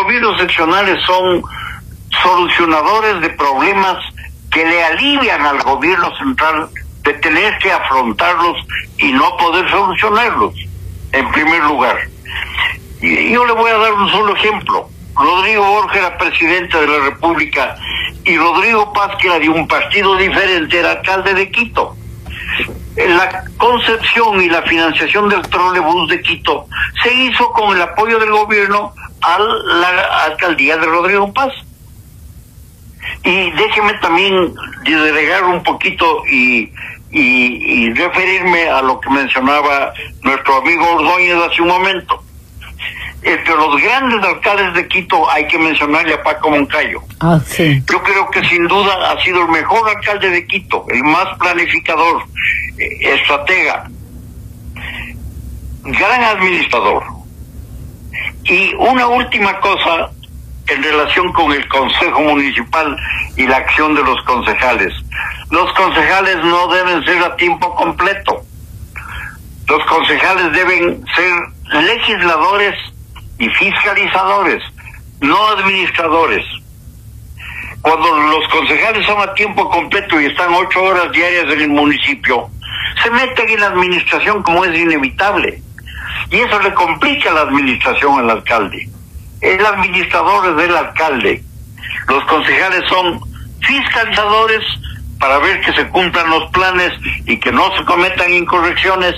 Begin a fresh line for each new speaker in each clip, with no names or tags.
gobiernos seccionales son solucionadores de problemas que le alivian al gobierno central de tener que afrontarlos y no poder solucionarlos, en primer lugar. Y yo le voy a dar un solo ejemplo. Rodrigo Borja era presidente de la República y Rodrigo Paz, que era de un partido diferente, era alcalde de Quito. La concepción y la financiación del trolebús de Quito se hizo con el apoyo del gobierno a la alcaldía de Rodrigo Paz. Y déjeme también agregar un poquito y referirme a lo que mencionaba nuestro amigo Ordóñez hace un momento. Entre los grandes alcaldes de Quito hay que mencionarle a Paco Moncayo.
Sí.
Yo creo que sin duda ha sido el mejor alcalde de Quito, el más planificador, estratega, gran administrador. Y una última cosa en relación con el Consejo Municipal y la acción de los concejales. Los concejales no deben ser a tiempo completo. Los concejales deben ser legisladores y fiscalizadores, no administradores. Cuando los concejales son a tiempo completo y están 8 horas diarias en el municipio, se meten en la administración como es inevitable. Y eso le complica la administración al alcalde. El administrador es del alcalde. Los concejales son fiscalizadores para ver que se cumplan los planes y que no se cometan incorrecciones,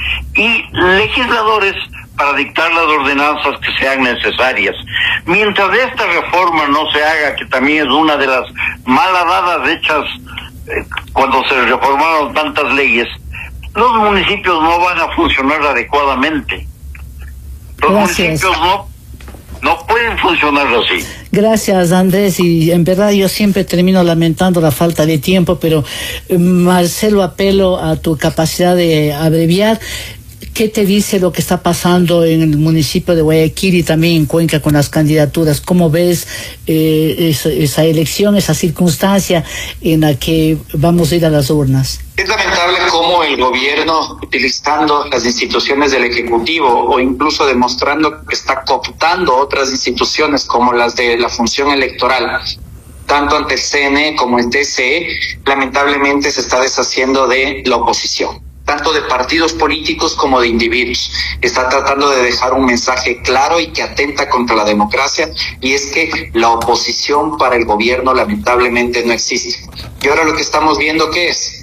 y legisladores para dictar las ordenanzas que sean necesarias. Mientras esta reforma no se haga, que también es una de las malhadadas hechas cuando se reformaron tantas leyes, los municipios no van a funcionar adecuadamente. Los municipios no pueden funcionar así.
Gracias, Andrés, y en verdad yo siempre termino lamentando la falta de tiempo, pero Marcelo, apelo a tu capacidad de abreviar. ¿Qué te dice lo que está pasando en el municipio de Guayaquil y también en Cuenca con las candidaturas? ¿Cómo ves esa elección, esa circunstancia en la que vamos a ir a las urnas?
Es lamentable cómo el gobierno, utilizando las instituciones del Ejecutivo o incluso demostrando que está cooptando otras instituciones como las de la función electoral, tanto ante el CNE como el TSE, lamentablemente se está deshaciendo de la oposición, tanto de partidos políticos como de individuos. Está tratando de dejar un mensaje claro y que atenta contra la democracia, y es que la oposición para el gobierno lamentablemente no existe. Y ahora lo que estamos viendo, ¿qué es?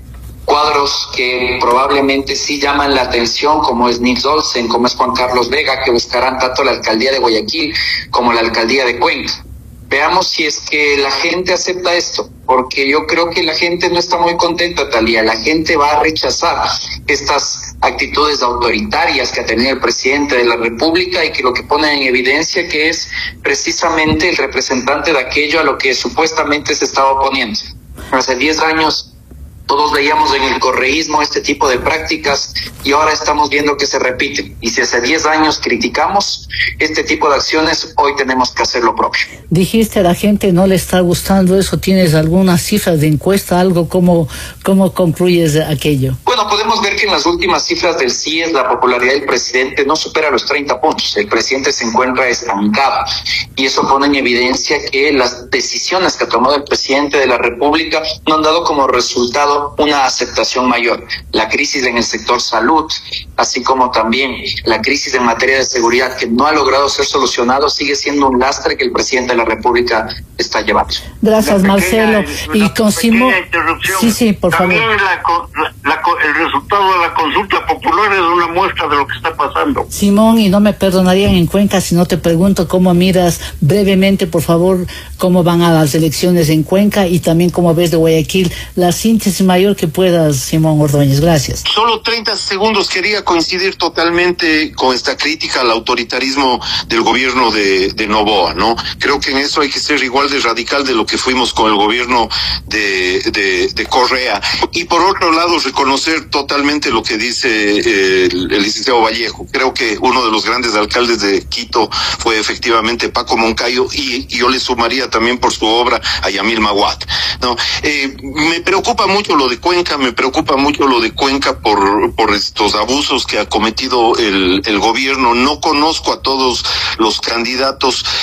Cuadros que probablemente sí llaman la atención, como es Nils Olsen, como es Juan Carlos Vega, que buscarán tanto la alcaldía de Guayaquil como la alcaldía de Cuenca. Veamos si es que la gente acepta esto, porque yo creo que la gente no está muy contenta, Talía. La gente va a rechazar estas actitudes autoritarias que ha tenido el presidente de la República y que lo que pone en evidencia que es precisamente el representante de aquello a lo que supuestamente se estaba oponiendo. Hace 10 años todos veíamos en el correísmo este tipo de prácticas y ahora estamos viendo que se repiten. Y si hace 10 años criticamos este tipo de acciones, hoy tenemos que hacer lo propio.
Dijiste, a la gente no le está gustando eso. ¿Tienes algunas cifras de encuesta, algo? ¿Cómo concluyes aquello?
Bueno, podemos ver que en las últimas cifras del CIES la popularidad del presidente no supera los 30 puntos. El presidente se encuentra estancado y eso pone en evidencia que las decisiones que ha tomado el presidente de la República no han dado como resultado una aceptación mayor. La crisis en el sector salud, así como también la crisis en materia de seguridad que no ha logrado ser solucionado, sigue siendo un lastre que el presidente de la República está llevando.
Gracias, Marcelo. Y con Simón. Sí, por
también
favor.
El resultado de la consulta popular es una muestra de lo que está pasando.
Simón, y no me perdonarían en Cuenca si no te pregunto cómo miras brevemente, por favor, cómo van a las elecciones en Cuenca y también cómo ves de Guayaquil, la síntesis mayor que puedas, Simón Ordóñez. Gracias.
Solo 30 segundos. Quería coincidir totalmente con esta crítica al autoritarismo del gobierno de Noboa, ¿no? Creo que en eso hay que ser igual de radical de lo que fuimos con el gobierno de Correa. Y por otro lado, reconocer totalmente lo que dice el licenciado Vallejo. Creo que uno de los grandes alcaldes de Quito fue efectivamente Paco Moncayo, y yo le sumaría también por su obra a Yamil Maguad, ¿no? Me preocupa mucho lo de Cuenca, por estos abusos que ha cometido el gobierno. No conozco a todos los candidatos,